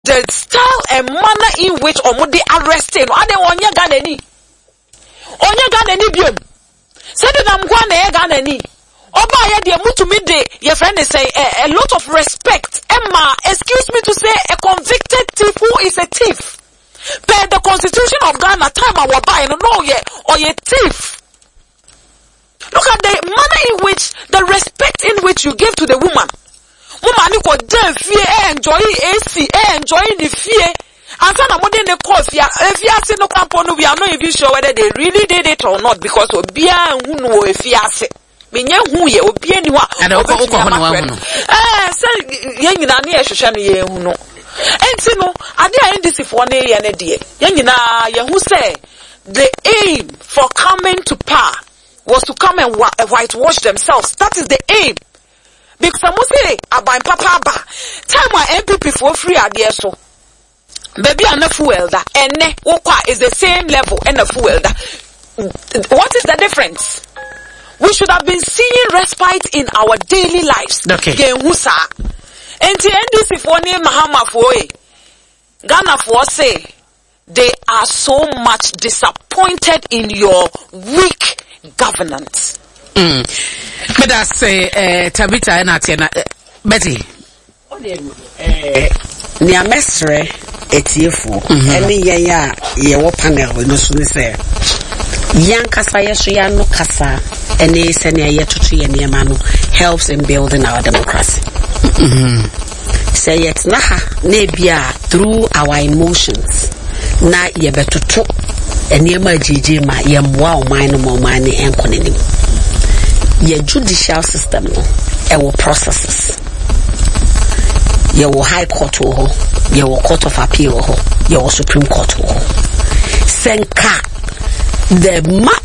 the style and manner in which Omudi arrested, and they on your Ganani. On your Ganani biom. Said that I'm going to Ganani. Oba ya de mutu mide your friend is say a lot of respect. Emma, excuse me to say a convicted thief who is a thief. Per the constitution of Ghana, time I will buy no ye or ye thief. Look at the manner in which, the respect in which you give to the woman. Woman, you could then fear, enjoy AC, enjoy the fear. And some of them call fear. If you are saying no component, we are not even sure whether they really did it or not, because Obia who know if you are saying. Menye hu ye obi aniwa ana okọ ho na wa hu no say ye nyina na ye hwehwe no ye hu no enti no ade a ndc fo na ye na de ye nyina ye hu say the aim for coming to power was to come and whitewash themselves. That is the aim. Because I must say about papa ba time my MPP for free ade so baby ana fuel da ene okwa is the same level and a fuel da. What is the difference? We should have been seeing respite in our daily lives. Okay. Genhusa. And the NDC for name Mahama for Ghana for say they are so much disappointed in your weak governance. But I say Tabitha and Atiana Betty. Nia mesre etiefu eni ya wo panel we no so ni say yankasa yeso ya no kasa eni se ne yetutu ye niema no helps in building our democracy. Say yet na ha na bia through our emotions na ye betutu eniema jeje ma ye mwa o man no mo man ni enkonenim ye judicial system no e wo processes. Ye will High Court ho, ye will Court of Appeal ho, ye will Supreme Court ho. Senka the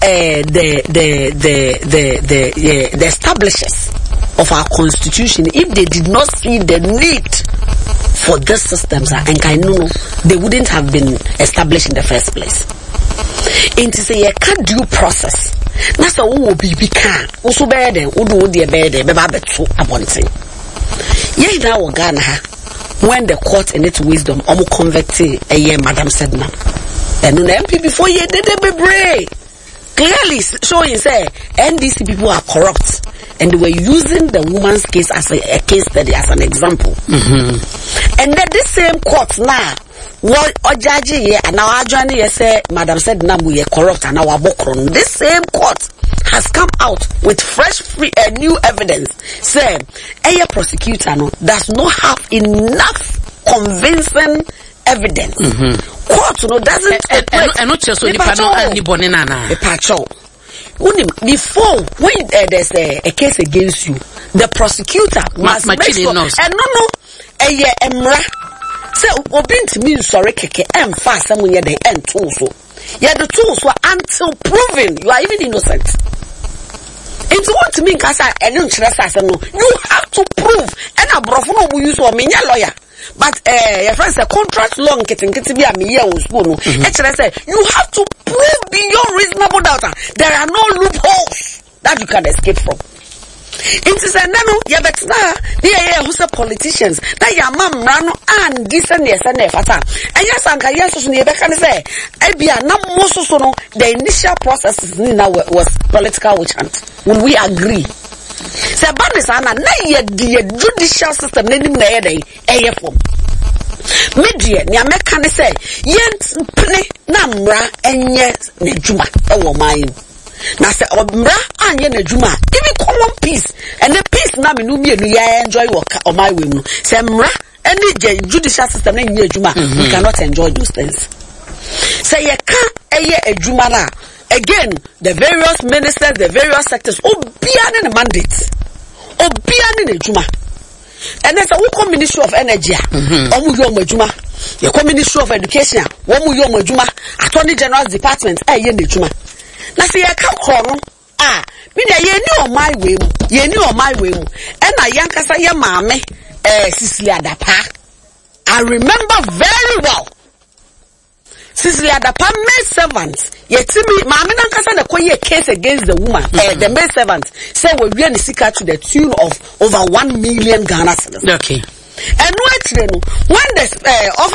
establishers of our constitution, if they did not see the need for these systems, they wouldn't have been established in the first place. Into say a due process. That's a will be can also bear them, would be a bed, bebabetu abonting. Ye now Ghana when the court in its wisdom almost convicted a year Madam said no. And on MP before ye did be brave. Clearly showing say NDC people are corrupt and they were using the woman's case as a case study as an example. And then this same court now what judge here and now Johnny say Madam said no we are corrupt and now abokron. This same court has come out with fresh new evidence say a prosecutor no does not have enough convincing evidence. Court no doesn't and not just only anybody nana before when there's a case against you the prosecutor must make sure and no emra say obint mean sorry keke emfa someone ye the end tools so yeah the tools were until proven you are even innocent. It's what to mean cause I don't trust no you have to prove and a brofono will use or me lawyer but your friends a contract law getting be a me here school say you have to prove beyond reasonable doubt there are no loopholes that you can escape from. It is a nano yabetna the who say politicians that your mom rano and this and yes and fata and yes and yes so near can say ebia na most so no the initial processes now was political witch hunt. Will we agree? Say badness ana na ye the judicial system na nim na ye dey eye form media ni ameka ne say ye pene na mra enye na djuma e wo man na say mra anye na djuma even common peace and the peace na me no mienu ya enjoy work o my way mu say mra any judicial system na nye djuma we cannot enjoy those things. Say ye ka eye adjuma na again the various ministers the various sectors obiane the mandates obiane the adjuma and then we come Ministry of Energy omu yo adjuma ye come Ministry of Education omu yo adjuma Attorney General's Department ye na adjuma na say ye ka kro no me na ye ni on my way mu ye ni on my way mu e na yankasa ye maame Cecilia Adapa I remember very well Cecilia Adapa maid servant yetimi maame nankasa na koye case against the woman the maid servant say we are sika to the tune of over 1 million Ghana cedis. Okay. And no, when the